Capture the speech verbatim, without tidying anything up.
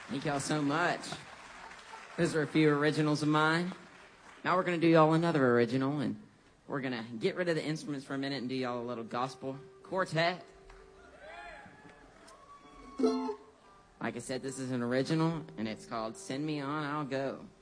Thank y'all so much. Those are a few originals of mine. Now we're going to do y'all another original, and we're going to get rid of the instruments for a minute and do y'all a little gospel quartet. Like I said, this is an original, and it's called Send Me On, I'll Go.